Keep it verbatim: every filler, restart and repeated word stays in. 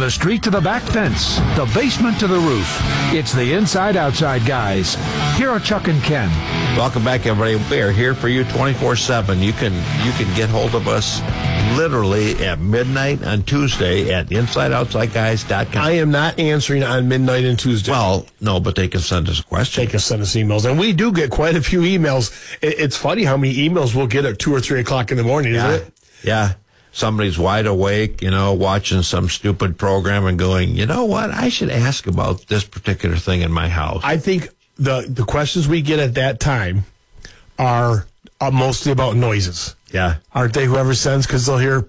the street to the back fence, the basement to the roof, it's the Inside Outside Guys. Here are Chuck and Ken. Welcome back, everybody. We are here for you twenty-four seven. You can you can get hold of us literally at midnight on Tuesday at inside outside guys dot com. I am not answering on midnight on Tuesday. Well, no, but they can send us a question. They can send us emails. And we do get quite a few emails. It, it's funny how many emails we'll get at two or three o'clock in the morning, yeah. isn't it? Yeah. Somebody's wide awake, you know, watching some stupid program and going, you know what, I should ask about this particular thing in my house. I think the, the questions we get at that time are, are mostly about noises. Yeah. Aren't they, whoever sends, because they'll hear